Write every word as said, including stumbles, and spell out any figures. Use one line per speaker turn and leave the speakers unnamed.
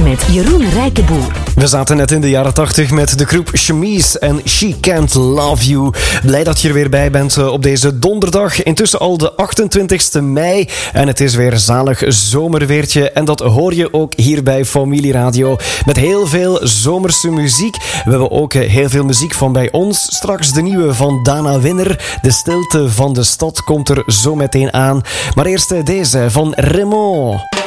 met Jeroen Rijkenboer.
We zaten net in de jaren tachtig met de groep Chemise en She Can't Love You. Blij dat je er weer bij bent op deze donderdag. Intussen al de achtentwintigste mei. En het is weer zalig zomerweertje. En dat hoor je ook hier bij Familie Radio. Met heel veel zomerse muziek. We hebben ook heel veel muziek van bij ons. Straks de nieuwe van Dana Winner. De stilte van de stad komt er zo meteen aan. Maar eerst deze van Raymond.